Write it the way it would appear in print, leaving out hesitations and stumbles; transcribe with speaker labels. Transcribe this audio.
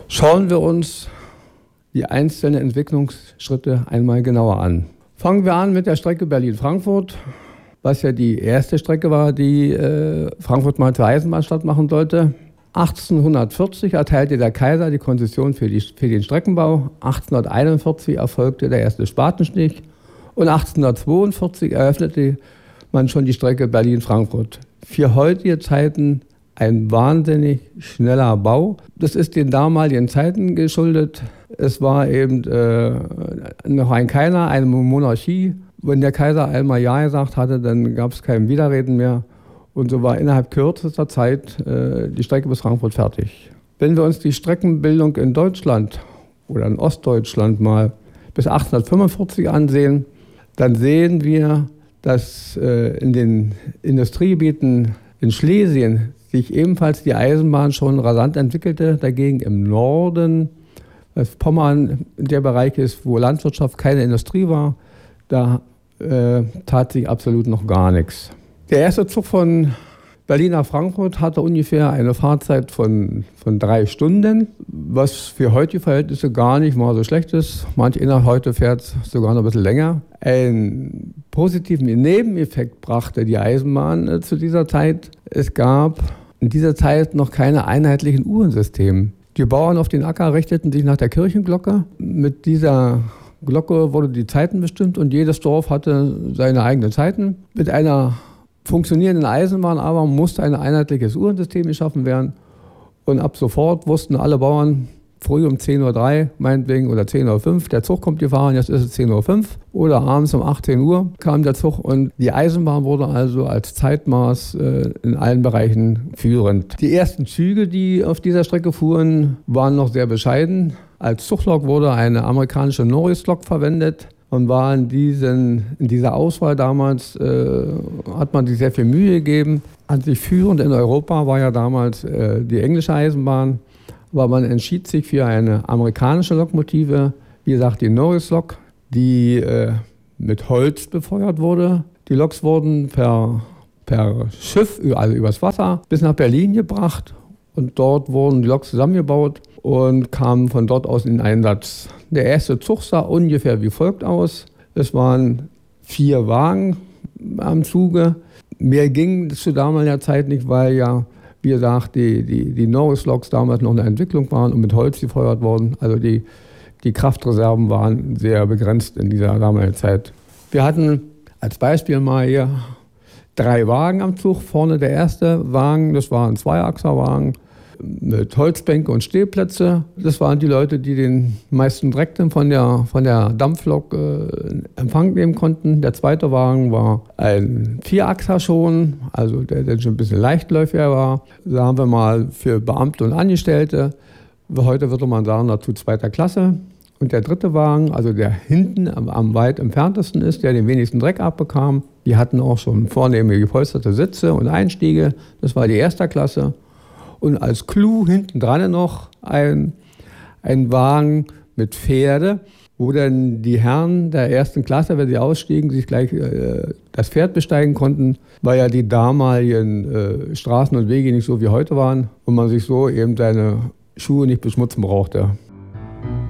Speaker 1: Schauen wir uns die einzelnen Entwicklungsschritte einmal genauer an. Fangen wir an mit der Strecke Berlin-Frankfurt, was ja die erste Strecke war, die Frankfurt mal zur Eisenbahnstadt machen sollte. 1840 erteilte der Kaiser die Konzession für den Streckenbau. 1841 erfolgte der erste Spatenstich und 1842 eröffnete man schon die Strecke Berlin-Frankfurt. Für heutige Zeiten ein wahnsinnig schneller Bau. Das ist den damaligen Zeiten geschuldet. Es war eben noch eine Monarchie. Wenn der Kaiser einmal Ja gesagt hatte, dann gab es kein Widerreden mehr. Und so war innerhalb kürzester Zeit die Strecke bis Frankfurt fertig. Wenn wir uns die Streckenbildung in Deutschland oder in Ostdeutschland mal bis 1845 ansehen, dann sehen wir, dass in den Industriegebieten in Schlesien sich ebenfalls die Eisenbahn schon rasant entwickelte. Dagegen im Norden, was Pommern der Bereich ist, wo Landwirtschaft keine Industrie war, da tat sich absolut noch gar nichts. Der erste Zug von Berlin nach Frankfurt hatte ungefähr eine Fahrzeit von 3 Stunden, was für heutige Verhältnisse gar nicht mal so schlecht ist. Manch einer heute fährt sogar noch ein bisschen länger. Einen positiven Nebeneffekt brachte die Eisenbahn zu dieser Zeit. Es gab in dieser Zeit noch keine einheitlichen Uhrensysteme. Die Bauern auf den Acker richteten sich nach der Kirchenglocke. Mit dieser Glocke wurde die Zeiten bestimmt und jedes Dorf hatte seine eigenen Zeiten. Mit einer funktionierenden Eisenbahn aber musste ein einheitliches Uhrensystem geschaffen werden. Und ab sofort wussten alle Bauern, früh um 10.03 Uhr meinetwegen oder 10.05 Uhr, der Zug kommt gefahren, jetzt ist es 10.05 Uhr. Oder abends um 18 Uhr kam der Zug und die Eisenbahn wurde also als Zeitmaß in allen Bereichen führend. Die ersten Züge, die auf dieser Strecke fuhren, waren noch sehr bescheiden. Als Zuglok wurde eine amerikanische Norris-Lok verwendet. Und war in dieser Auswahl damals, hat man sich sehr viel Mühe gegeben. An sich führend in Europa war ja damals die englische Eisenbahn, aber man entschied sich für eine amerikanische Lokomotive, wie gesagt die Norris-Lok, die mit Holz befeuert wurde. Die Loks wurden per Schiff, also übers Wasser, bis nach Berlin gebracht und dort wurden die Loks zusammengebaut und kamen von dort aus in den Einsatz. Der erste Zug sah ungefähr wie folgt aus. Es waren 4 Wagen am Zuge. Mehr ging zu damaliger Zeit nicht, weil ja, wie gesagt, die Norris-Loks damals noch eine Entwicklung waren und mit Holz gefeuert wurden. Also die Kraftreserven waren sehr begrenzt in dieser damaligen Zeit. Wir hatten als Beispiel mal hier 3 Wagen am Zug. Vorne der erste Wagen, das war ein Zweiachserwagen mit Holzbänke und Stehplätze. Das waren die Leute, die den meisten Dreck von der Dampflok Empfang nehmen konnten. Der zweite Wagen war ein Vierachser schon, also der schon ein bisschen leichtläufiger war. Da haben wir mal für Beamte und Angestellte. Heute würde man sagen, dazu 2. Klasse. Und der dritte Wagen, also der hinten am weit entferntesten ist, der den wenigsten Dreck abbekam, die hatten auch schon vornehme gepolsterte Sitze und Einstiege. Das war die 1. Klasse. Und als Clou hinten dran noch ein Wagen mit Pferde, wo dann die Herren der 1. Klasse, wenn sie ausstiegen, sich gleich das Pferd besteigen konnten, weil ja die damaligen Straßen und Wege nicht so wie heute waren und man sich so eben seine Schuhe nicht beschmutzen brauchte.